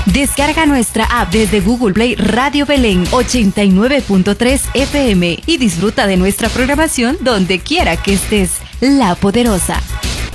Descarga nuestra app desde Google Play Radio Belén 89.3 FM y disfruta de nuestra programación donde quiera que estés. La Poderosa,